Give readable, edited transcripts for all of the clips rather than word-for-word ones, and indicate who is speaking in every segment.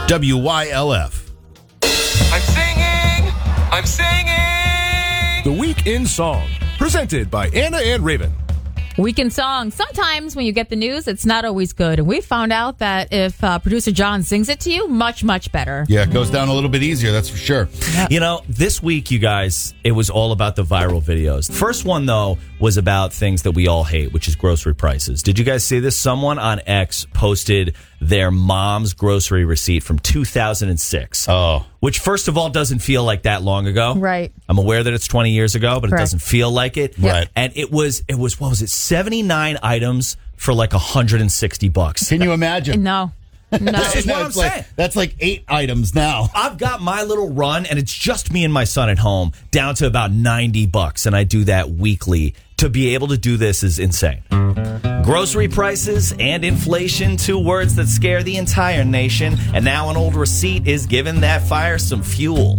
Speaker 1: WYLF.
Speaker 2: I'm singing.
Speaker 3: The Week in Song, presented by Anna and Raven.
Speaker 4: Weekend Song. Sometimes when you get the news, it's not always good. And we found out that if producer John sings it to you, much, much better.
Speaker 1: Yeah, it goes down a little bit easier, that's for sure.
Speaker 4: Yep.
Speaker 5: You know, this week, you guys, it was all about the viral videos. First one, though, was about things that we all hate, which is grocery prices. Did you guys see this? Someone on X posted their mom's grocery receipt from 2006.
Speaker 1: Oh.
Speaker 5: Which, first of all, doesn't feel like that long ago.
Speaker 4: Right.
Speaker 5: I'm aware that it's 20 years ago, but
Speaker 4: Correct.
Speaker 5: it doesn't feel like it.
Speaker 1: Right.
Speaker 5: And it was, what was it, 79 items for like $160.
Speaker 1: Can you imagine?
Speaker 4: No. No.
Speaker 5: This is what I'm
Speaker 1: That's like,
Speaker 5: saying.
Speaker 1: that's like 8 items now.
Speaker 5: I've got my little run, and it's just me and my son at home, down to about $90, and I do that weekly. To be able to do this is insane. Grocery prices and inflation, 2 words that scare the entire nation, and now an old receipt is giving that fire some fuel.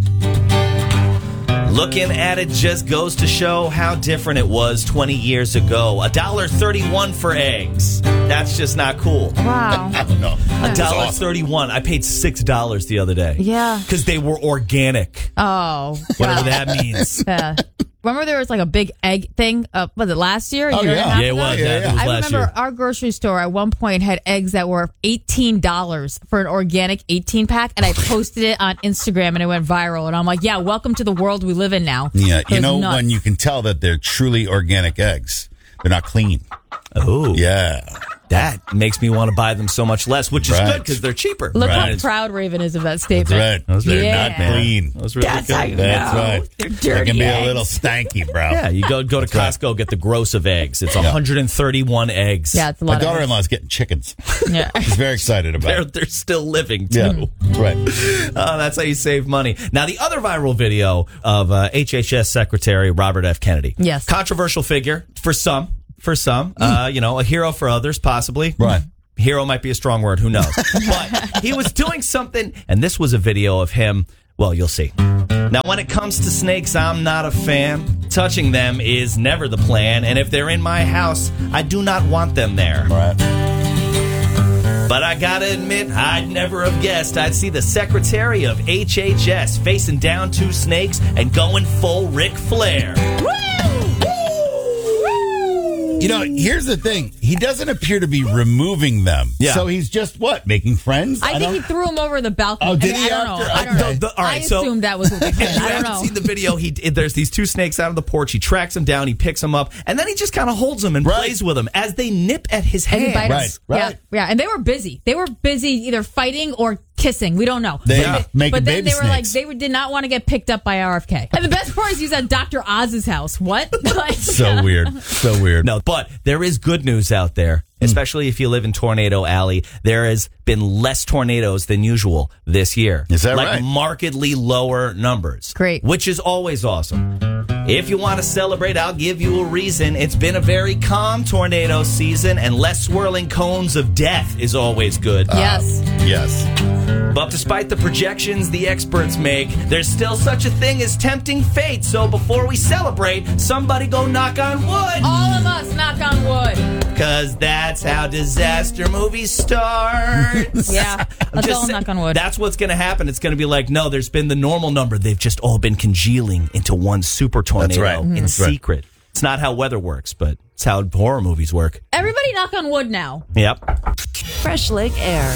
Speaker 5: Looking at it just goes to show how different it was 20 years ago. $1.31 for eggs. That's just not cool.
Speaker 4: Wow.
Speaker 1: I don't know.
Speaker 5: $1.31. I paid $6 the other day.
Speaker 4: Yeah.
Speaker 5: Because they were organic.
Speaker 4: Oh.
Speaker 5: Whatever that means.
Speaker 4: Yeah. Remember there was like a big egg thing? Was it last year? A year and a half
Speaker 5: Yeah, it
Speaker 4: ago?
Speaker 5: was.
Speaker 1: Yeah,
Speaker 5: It was
Speaker 4: I
Speaker 5: last
Speaker 4: remember
Speaker 5: year.
Speaker 4: our grocery store at one point had eggs that were $18 for an organic 18-pack, and I posted it on Instagram, and it went viral. And I'm like, yeah, welcome to the world we live in now.
Speaker 1: Yeah, you
Speaker 4: It's
Speaker 1: know
Speaker 4: nuts.
Speaker 1: when you can tell that they're truly organic eggs. They're not clean.
Speaker 5: Oh,
Speaker 1: Yeah.
Speaker 5: that makes me want to buy them so much less, which is
Speaker 1: Right.
Speaker 5: good because they're cheaper.
Speaker 4: Look
Speaker 1: Right.
Speaker 4: how proud Raven is of that statement.
Speaker 1: That's right. They're
Speaker 4: Yeah.
Speaker 1: not clean.
Speaker 5: That was really
Speaker 4: That's
Speaker 5: good.
Speaker 4: how you
Speaker 1: That's
Speaker 4: know.
Speaker 1: right.
Speaker 4: They're
Speaker 1: They
Speaker 4: dirty
Speaker 1: can be
Speaker 4: eggs.
Speaker 1: a little stanky, bro.
Speaker 5: Yeah, you go to
Speaker 1: right.
Speaker 5: Costco, get the gross of eggs. It's 131 eggs.
Speaker 4: Yeah, it's a
Speaker 1: My
Speaker 4: lot of
Speaker 1: daughter-in-law is getting chickens.
Speaker 4: eggs. Yeah.
Speaker 1: She's very excited about
Speaker 5: They're,
Speaker 1: it.
Speaker 5: they're still living, too.
Speaker 1: Yeah, right.
Speaker 5: That's how you save money. Now, the other viral video of HHS Secretary Robert F. Kennedy.
Speaker 4: Yes.
Speaker 5: Controversial figure for some. You know, a hero for others, possibly.
Speaker 1: Right.
Speaker 5: Hero might be a strong word. Who knows? But he was doing something, and this was a video of him. Well, you'll see. Now, when it comes to snakes, I'm not a fan. Touching them is never the plan. And if they're in my house, I do not want them there.
Speaker 1: Right.
Speaker 5: But I gotta admit, I'd never have guessed I'd see the Secretary of HHS facing down 2 snakes and going full Ric Flair.
Speaker 1: You know, here's the thing. He doesn't appear to be removing them.
Speaker 5: Yeah.
Speaker 1: So he's just, what, making friends?
Speaker 4: I think he threw him over the balcony.
Speaker 1: Oh, did
Speaker 4: I
Speaker 1: he
Speaker 4: don't know.
Speaker 1: after?
Speaker 4: I don't know.
Speaker 1: Okay.
Speaker 5: All right,
Speaker 4: I
Speaker 5: so-
Speaker 4: assumed that was what they did.
Speaker 5: If you
Speaker 4: I don't
Speaker 5: haven't
Speaker 4: know.
Speaker 5: seen the video, there's these 2 snakes out on the porch. He tracks them down, he picks them up, and then he just kind of holds them and
Speaker 1: Right.
Speaker 5: plays with them as they nip at his
Speaker 4: And he
Speaker 5: hand.
Speaker 4: bites.
Speaker 1: Right.
Speaker 4: Yeah. And they were busy. They were busy either fighting or kissing. We don't know.
Speaker 1: They
Speaker 4: But
Speaker 1: making
Speaker 4: but then
Speaker 1: baby
Speaker 4: they were like,
Speaker 1: snakes.
Speaker 4: did not want to get picked up by RFK. And the best part is he's at Dr. Oz's house. What? Like,
Speaker 1: So weird. So weird.
Speaker 5: No, but there is good news out there, especially if you live in Tornado Alley. There has been less tornadoes than usual this year.
Speaker 1: Is that
Speaker 5: like
Speaker 1: right?
Speaker 5: markedly lower numbers.
Speaker 4: Great.
Speaker 5: Which is always awesome. If you want to celebrate, I'll give you a reason. It's been a very calm tornado season, and less swirling cones of death is always good.
Speaker 4: Yes.
Speaker 1: Yes.
Speaker 5: But despite the projections the experts make, there's still such a thing as tempting fate. So before we celebrate, somebody go knock on wood.
Speaker 4: All of us knock on wood.
Speaker 5: Because that's how disaster movies start.
Speaker 4: Yeah. Let's all knock on wood.
Speaker 5: That's what's going to happen. It's going to be like, no, there's been the normal number. They've just all been congealing into one super tornado
Speaker 1: right.
Speaker 5: in
Speaker 1: That's right.
Speaker 5: secret. It's not how weather works, but it's how horror movies work.
Speaker 4: Everybody knock on wood now.
Speaker 5: Yep.
Speaker 6: Fresh Lake Air,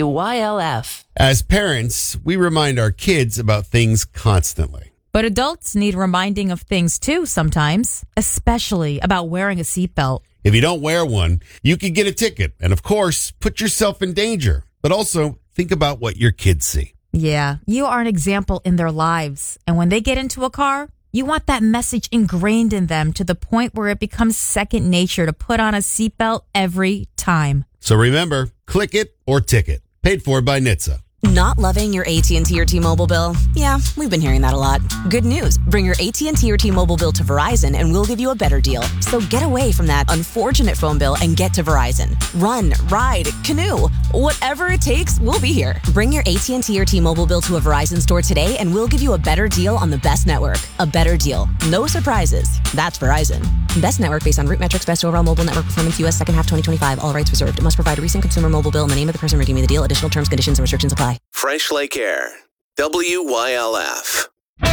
Speaker 6: WYLF.
Speaker 7: As parents, we remind our kids about things constantly.
Speaker 4: But adults need reminding of things too sometimes, especially about wearing a seatbelt.
Speaker 7: If you don't wear one, you could get a ticket and, of course, put yourself in danger. But also, think about what your kids see.
Speaker 4: Yeah, you are an example in their lives. And when they get into a car, you want that message ingrained in them to the point where it becomes second nature to put on a seatbelt every time.
Speaker 7: So remember, click it or ticket. Paid for by NHTSA.
Speaker 6: Not loving your AT&T or T-Mobile bill? Yeah, we've been hearing that a lot. Good news. Bring your AT&T or T-Mobile bill to Verizon and we'll give you a better deal. So get away from that unfortunate phone bill and get to Verizon. Run, ride, canoe. Whatever it takes, we'll be here. Bring your AT&T or T-Mobile bill to a Verizon store today and we'll give you a better deal on the best network. A better deal. No surprises. That's Verizon. Best network based on root metrics, best overall mobile network performance, U.S. second half 2025. All rights reserved. It must provide a recent consumer mobile bill in the name of the person redeeming the deal. Additional terms, conditions, and restrictions apply.
Speaker 2: Fresh Lake Air. WYLF.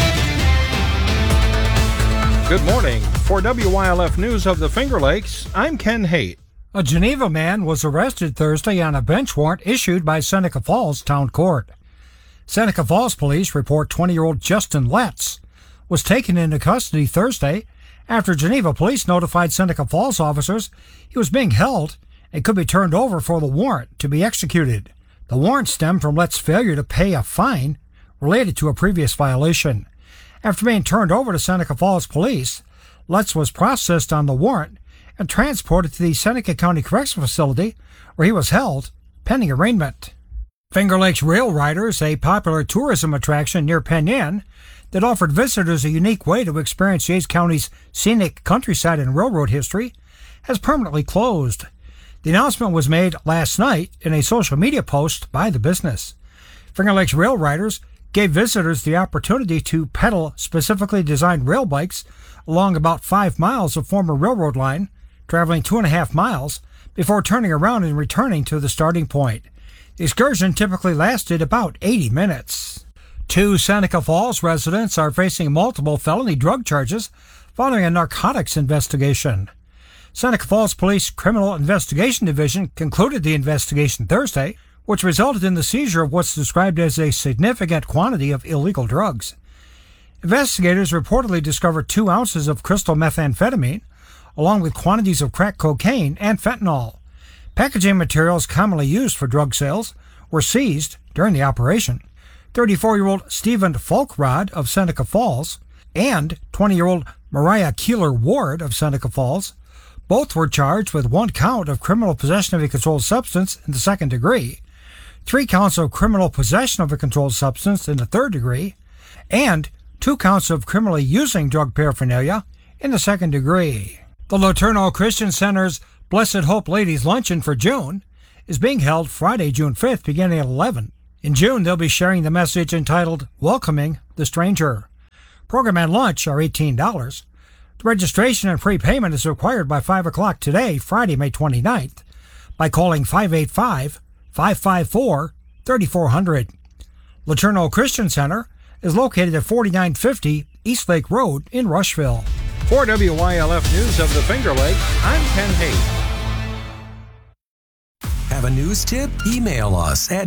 Speaker 8: Good morning. For WYLF News of the Finger Lakes, I'm Ken Haight.
Speaker 9: A Geneva man was arrested Thursday on a bench warrant issued by Seneca Falls Town Court. Seneca Falls police report 20-year-old Justin Letts was taken into custody Thursday after Geneva police notified Seneca Falls officers he was being held and could be turned over for the warrant to be executed. The warrant stemmed from Letts' failure to pay a fine related to a previous violation. After being turned over to Seneca Falls police, Letts was processed on the warrant and transported to the Seneca County Correctional Facility, where he was held pending arraignment. Finger Lakes Rail Riders, a popular tourism attraction near Penn Yan that offered visitors a unique way to experience Yates County's scenic countryside and railroad history, has permanently closed. The announcement was made last night in a social media post by the business. Finger Lakes Rail Riders gave visitors the opportunity to pedal specifically designed rail bikes along about 5 miles of former railroad line, traveling 2.5 miles before turning around and returning to the starting point. The excursion typically lasted about 80 minutes. 2 Seneca Falls residents are facing multiple felony drug charges following a narcotics investigation. Seneca Falls Police Criminal Investigation Division concluded the investigation Thursday, which resulted in the seizure of what's described as a significant quantity of illegal drugs. Investigators reportedly discovered 2 ounces of crystal methamphetamine, along with quantities of crack cocaine and fentanyl. Packaging materials commonly used for drug sales were seized during the operation. 34-year-old Stephen Folkrod of Seneca Falls and 20-year-old Mariah Keeler Ward of Seneca Falls both were charged with 1 count of criminal possession of a controlled substance in the 2nd degree, 3 counts of criminal possession of a controlled substance in the 3rd degree, and 2 counts of criminally using drug paraphernalia in the 2nd degree. The Laterno Christian Center's Blessed Hope Ladies Luncheon for June is being held Friday, June 5th, beginning at 11. In June, they'll be sharing the message entitled Welcoming the Stranger. Program and lunch are $18. The registration and prepayment is required by 5 o'clock today, Friday, May 29th, by calling 585-554-3400. Laterno Christian Center is located at 4950 East Lake Road in Rushville.
Speaker 8: For WYLF News of the Finger Lakes, I'm Ken Haight.
Speaker 10: Have a news tip? Email us at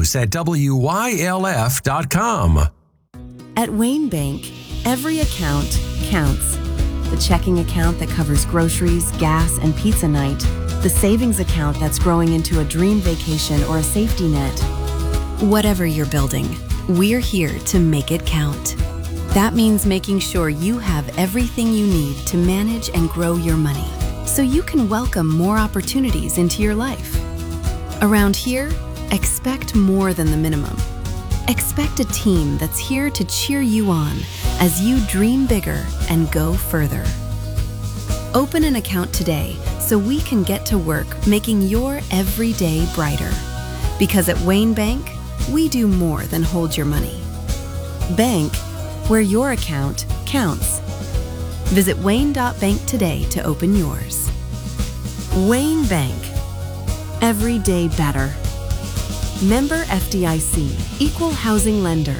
Speaker 10: news@wylf.com.
Speaker 11: At Wayne Bank, every account counts. The checking account that covers groceries, gas, and pizza night. The savings account that's growing into a dream vacation or a safety net. Whatever you're building, we're here to make it count. That means making sure you have everything you need to manage and grow your money, so you can welcome more opportunities into your life. Around here, expect more than the minimum. Expect a team that's here to cheer you on as you dream bigger and go further. Open an account today so we can get to work making your every day brighter. Because at Wayne Bank, we do more than hold your money. Bank where your account counts. Visit Wayne.bank today to open yours. Wayne Bank. Every day better. Member FDIC, Equal Housing Lender.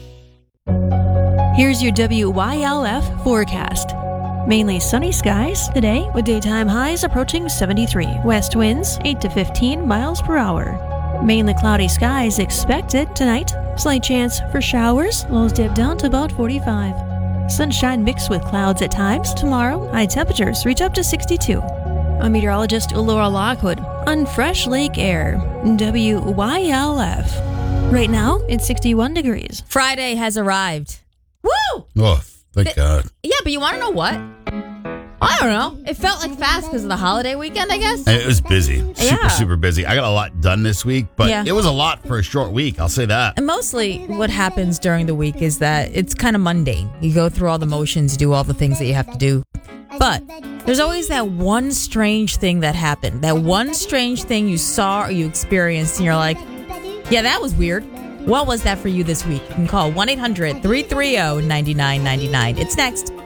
Speaker 12: Here's your WYLF forecast. Mainly sunny skies today with daytime highs approaching 73. West winds 8 to 15 miles per hour. Mainly cloudy skies expected tonight. Slight chance for showers. Lows dip down to about 45. Sunshine mixed with clouds at times. Tomorrow, high temperatures reach up to 62. I'm meteorologist Laura Lockwood on Fresh Lake Air, WYLF. Right now, it's 61 degrees.
Speaker 4: Friday has arrived. Woo!
Speaker 7: Oh, thank God.
Speaker 4: Yeah, but you want to know what? I don't know. It felt like fast because of the holiday weekend, I guess.
Speaker 7: It was busy.
Speaker 4: Yeah.
Speaker 7: Super busy. I got a lot done this week, but
Speaker 4: Yeah.
Speaker 7: it was a lot for a short week. I'll say that.
Speaker 4: And mostly what happens during the week is that it's kind of mundane. You go through all the motions, do all the things that you have to do. But there's always that one strange thing that happened. That one strange thing you saw or you experienced, and you're like, yeah, that was weird. What was that for you this week? You can call 1-800-330-9999. It's next.